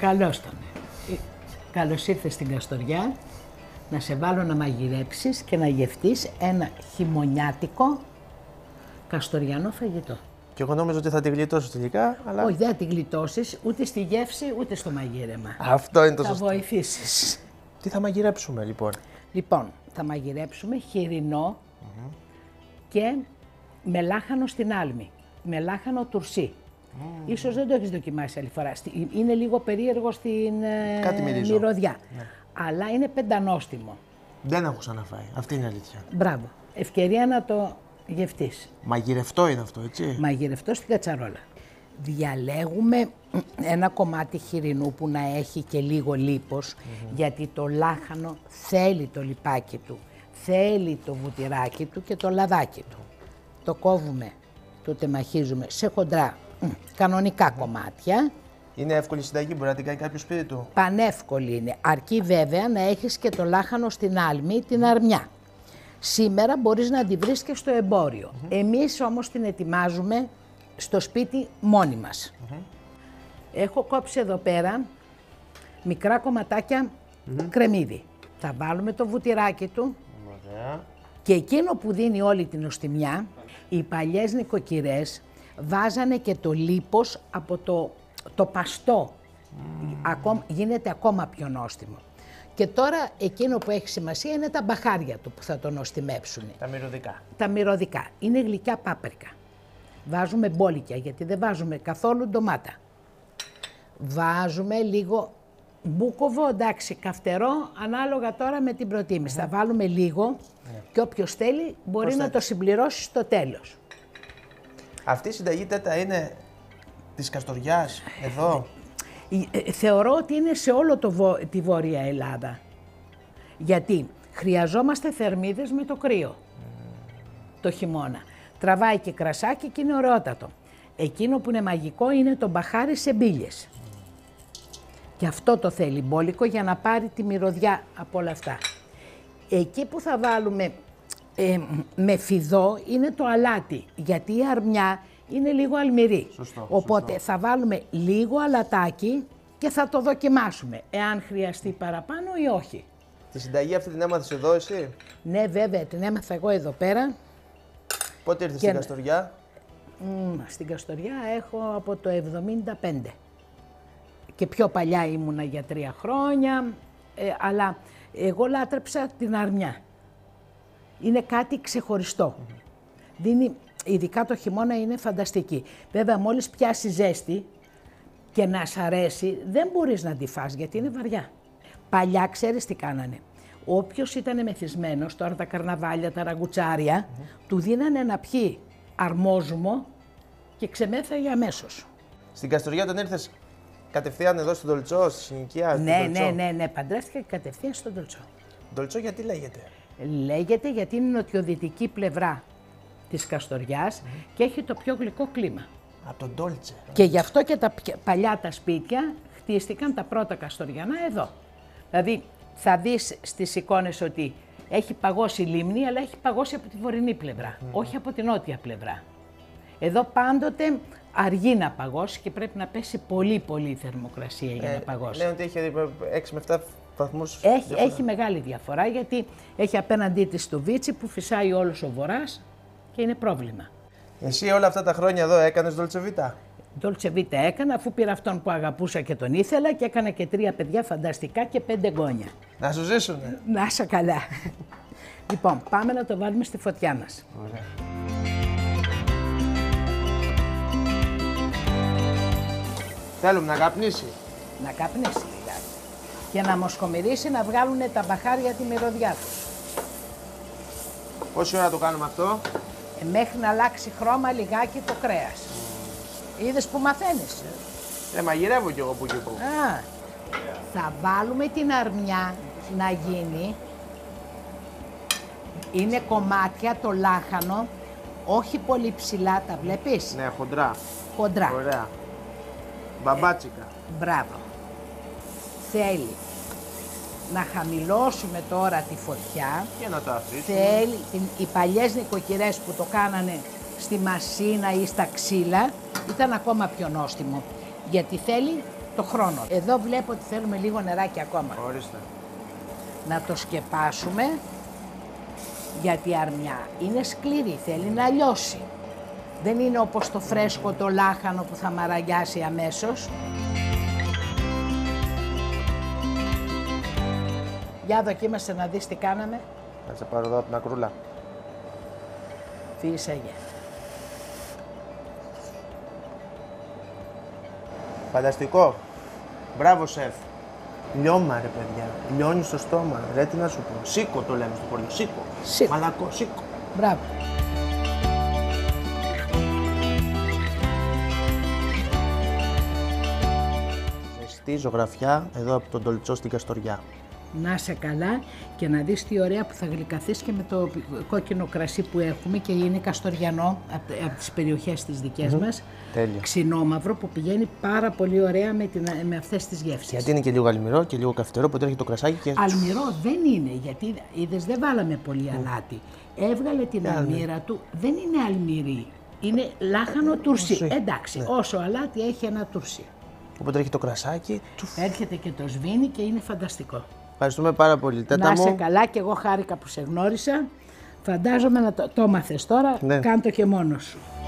Καλώς τον. Καλώς ήρθες στην Καστοριά, να σε βάλω να μαγειρέψεις και να γευτείς ένα χειμωνιάτικο καστοριανό φαγητό. Και εγώ νόμιζα ότι θα τη γλιτώσω τελικά, αλλά... Όχι, δεν θα τη γλιτώσεις ούτε στη γεύση ούτε στο μαγείρεμα. Αυτό είναι το Θα σωστό. βοηθήσεις. Τι θα μαγειρέψουμε λοιπόν? Λοιπόν, θα μαγειρέψουμε χοιρινό και με λάχανο στην άλμη, με λάχανο τουρσί. Ίσως δεν το έχεις δοκιμάσει άλλη φορά. Είναι λίγο περίεργο στην μυρωδιά, ναι. Αλλά είναι πεντανόστιμο. Δεν έχω ξαναφάει, αυτή είναι η αλήθεια. Μπράβο, ευκαιρία να το γευτείς. Μαγειρευτό είναι αυτό, έτσι? Μαγειρευτό στην κατσαρόλα. Διαλέγουμε ένα κομμάτι χοιρινού που να έχει και λίγο λίπος, γιατί το λάχανο θέλει το λιπάκι του, θέλει το βουτυράκι του και το λαδάκι του. Το κόβουμε, το τεμαχίζουμε σε χοντρά, κανονικά κομμάτια. Είναι εύκολη συνταγή, μπορεί να την κάνει κάποιο σπίτι του? Πανεύκολη είναι, αρκεί βέβαια να έχεις και το λάχανο στην άλμη, την αρμιά. Σήμερα μπορείς να τη βρεις και στο εμπόριο. Εμείς όμως την ετοιμάζουμε στο σπίτι μόνοι μας. Έχω κόψει εδώ πέρα μικρά κομματάκια κρεμμύδι. Θα βάλουμε το βουτυράκι του. Ωραία. Και εκείνο που δίνει όλη την οστιμιά, οι παλιές νοικοκυρές βάζανε και το λίπος από το παστό. Γίνεται ακόμα πιο νόστιμο. Και τώρα εκείνο που έχει σημασία είναι τα μπαχάρια του που θα τον νοστιμέψουν. Τα μυρωδικά. Τα μυρωδικά. Είναι γλυκιά πάπρικα. Βάζουμε μπόλικια γιατί δεν βάζουμε καθόλου ντομάτα. Βάζουμε λίγο μπούκοβο, εντάξει, καυτερό, ανάλογα τώρα με την προτίμηση. Θα βάλουμε λίγο και όποιος θέλει μπορεί να το συμπληρώσει στο τέλος. Αυτή η συνταγή τέτα είναι της Καστοριάς, εδώ? Θεωρώ ότι είναι σε όλο τη Βόρεια Ελλάδα. Γιατί χρειαζόμαστε θερμίδες με το κρύο το χειμώνα. Τραβάει και κρασάκι και είναι ωραιότατο. Εκείνο που είναι μαγικό είναι το μπαχάρι σε μπίλιες. Και αυτό το θέλει μπόλικο για να πάρει τη μυρωδιά από όλα αυτά. Εκεί που θα βάλουμε με φιδό είναι το αλάτι, γιατί η αρμιά είναι λίγο αλμυρή. Οπότε θα βάλουμε λίγο αλατάκι και θα το δοκιμάσουμε, εάν χρειαστεί παραπάνω ή όχι. Τη συνταγή αυτή την έμαθες εδώ εσύ? Ναι, βέβαια, την έμαθα εγώ εδώ πέρα. Πότε ήρθες στην Καστοριά? Στην Καστοριά έχω από το 75. Και πιο παλιά ήμουνα για 3 χρόνια, αλλά εγώ λάτρεψα την αρμιά. Είναι κάτι ξεχωριστό. Δίνει, ειδικά το χειμώνα είναι φανταστική. Βέβαια μόλις πιάσει ζέστη και να σ' αρέσει, δεν μπορείς να τη φας γιατί είναι βαριά. Παλιά ξέρεις τι κάνανε. Όποιος ήταν μεθυσμένος, τώρα τα καρναβάλια, τα ραγκουτσάρια, του δίνανε να πιει αρμόζουμο και ξεμέθαγε αμέσως. Στην Καστοριά όταν ήρθες κατευθείαν εδώ στο Ντολτσό, στη συνοικία? Ναι, παντρεύτηκα κατευθείαν στο Ντολτσό. Ντολτσό γιατί λέγεται? Λέγεται γιατί είναι η νοτιοδυτική πλευρά της Καστοριάς και έχει το πιο γλυκό κλίμα. Από τον Ντόλτσε. Και γι' αυτό και τα παλιά τα σπίτια χτίστηκαν τα πρώτα καστοριανά εδώ. Δηλαδή θα δεις στις εικόνες ότι έχει παγώσει η λίμνη, αλλά έχει παγώσει από τη βορεινή πλευρά, όχι από την νότια πλευρά. Εδώ πάντοτε αργεί να παγώσει και πρέπει να πέσει πολύ θερμοκρασία για να παγώσει. Λένε ότι έχει 6 με 7 βαθμούς. Έχει μεγάλη διαφορά γιατί έχει απέναντί της το Βίτσι που φυσάει όλος ο βορράς και είναι πρόβλημα. Εσύ όλα αυτά τα χρόνια εδώ έκανες Ντολτσεβίτα? Ντολτσεβίτα έκανα αφού πήρα αυτόν που αγαπούσα και τον ήθελα και έκανα και 3 παιδιά φανταστικά και 5 εγγόνια. Να σου ζήσουνε. Να είσαι καλά. Λοιπόν, πάμε να το βάλουμε στη φωτιά μας. Ωραία. Θέλουμε να καπνίσει. Να καπνίσει λιγάκι. Και να μοσκομυρίσει να βγάλουν τα μπαχάρια τη μυρωδιά τους. Πόση ώρα το κάνουμε αυτό? Μέχρι να αλλάξει χρώμα λιγάκι το κρέας. Είδες που μαθαίνεις. Μαγειρεύω κι εγώ που και που. Θα βάλουμε την αρμιά να γίνει. Είναι κομμάτια το λάχανο, όχι πολύ ψηλά, τα βλέπεις. Ναι, χοντρά. Χοντρά. Ωραία. Μπαμπάτσικα. Μπράβο. Θέλει να χαμηλώσουμε τώρα τη φωτιά. Και να το αφήσουμε. Θέλει, οι παλιές νοικοκυρές που το κάνανε στη μασίνα ή στα ξύλα ήταν ακόμα πιο νόστιμο. Γιατί θέλει το χρόνο. Εδώ βλέπω ότι θέλουμε λίγο νεράκι ακόμα. Ορίστε. Να το σκεπάσουμε, γιατί η αρμιά είναι σκληρή, θέλει να λιώσει. Δεν είναι όπως το φρέσκο το λάχανο που θα μαραγιάσει αμέσως. Για δοκίμασε να δεις τι κάναμε. Θα σε πάρω εδώ από την ακρούλα. Φύσαγε. Φανταστικό. Μπράβο, σεφ. Λιώμα, ρε παιδιά. Λιώνει στο στόμα. Ρε, τι να σου πω. Σίκο το λέμε στο χωριό. Σίκο. Σίκο. Μαλακό, σίκο. Μπράβο. Ζεστή ζωγραφιά εδώ από τον Ντολτσό στην Καστοριά. Να είσαι καλά και να δεις τι ωραία που θα γλυκαθείς και με το κόκκινο κρασί που έχουμε και είναι καστοριανό από τις περιοχές τις δικές μας. Τέλεια. Ξινόμαυρο που πηγαίνει πάρα πολύ ωραία με αυτές τις γεύσεις. Γιατί είναι και λίγο αλμυρό και λίγο καυτερό, οπότε έρχεται το κρασάκι και. Αλμυρό δεν είναι, γιατί είδες δεν βάλαμε πολύ αλάτι. Έβγαλε την αλμύρα του, δεν είναι αλμυρή. Είναι λάχανο τουρσί. Εντάξει, ναι. Όσο αλάτι έχει ένα τουρσί. Οπότε έρχεται το κρασάκι. Έρχεται και το σβήνει και είναι φανταστικό. Ευχαριστούμε πάρα πολύ. Τέτα να είσαι μου. καλά και εγώ χάρηκα που σε γνώρισα. Φαντάζομαι να το μάθες τώρα, ναι. Κάν' το και μόνος σου.